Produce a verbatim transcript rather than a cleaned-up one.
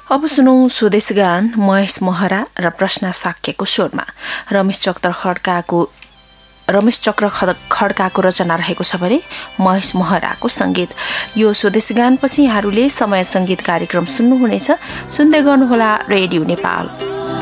अब सुनौं स्वदेश गान महेश महरा र प्रश्न साक्यको स्वरमा रमेश चक्र खड्काको रमेश चक्र खड्काको रचना रहेको छ भने महेश महराको संगीत। यो स्वदेश गानपछि यहाँहरूले समय संगीत कार्यक्रम सुन्नुहुनेछ। सुन्दै गर्नुहोला रेडियो नेपाल।